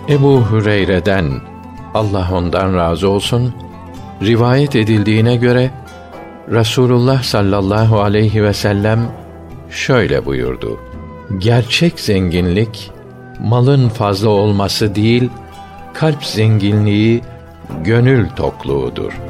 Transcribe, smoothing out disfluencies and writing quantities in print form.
Ebu Hüreyre'den, Allah ondan razı olsun, rivayet edildiğine göre Resulullah sallallahu aleyhi ve sellem şöyle buyurdu: Gerçek zenginlik malın fazla olması değil, kalp zenginliği, gönül tokluğudur.